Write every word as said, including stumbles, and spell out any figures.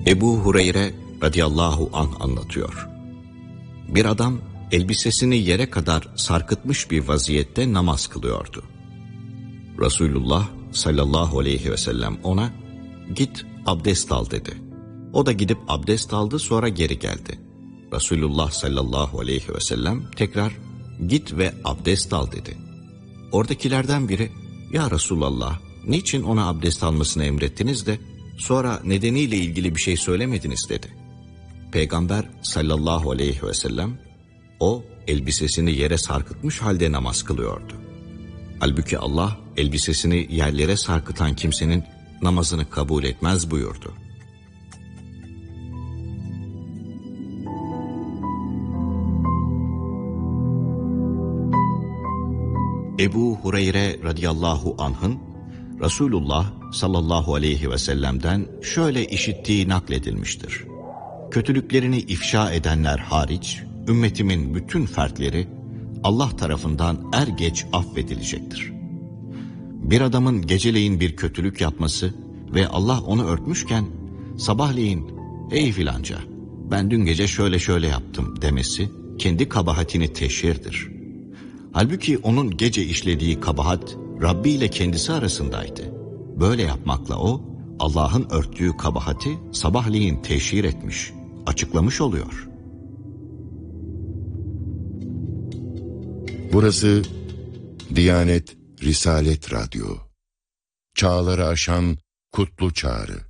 Ebu Hureyre radıyallahu anh anlatıyor. Bir adam elbisesini yere kadar sarkıtmış bir vaziyette namaz kılıyordu. Resulullah sallallahu aleyhi ve sellem ona "Git abdest al" dedi. O da gidip abdest aldı, sonra geri geldi. Resulullah sallallahu aleyhi ve sellem tekrar "Git ve abdest al" dedi. Oradakilerden biri "Ya Resulallah, niçin ona abdest almasını emrettiniz de sonra nedeniyle ilgili bir şey söylemediniz?" dedi. Peygamber sallallahu aleyhi ve sellem o elbisesini yere sarkıtmış halde namaz kılıyordu. Halbuki Allah elbisesini yerlere sarkıtan kimsenin namazını kabul etmez buyurdu. Ebu Hureyre radıyallahu anh'ın Resulullah sallallahu aleyhi ve sellem'den şöyle işittiği nakledilmiştir. Kötülüklerini ifşa edenler hariç, ümmetimin bütün fertleri Allah tarafından er geç affedilecektir. Bir adamın geceleyin bir kötülük yapması ve Allah onu örtmüşken, sabahleyin "Ey filanca, ben dün gece şöyle şöyle yaptım" demesi, kendi kabahatini teşhirdir. Halbuki onun gece işlediği kabahat, Rabbi ile kendisi arasındaydı. Böyle yapmakla o, Allah'ın örttüğü kabahati sabahleyin teşhir etmiş, açıklamış oluyor. Burası Diyanet Risalet Radyo. Çağları aşan kutlu çağrı.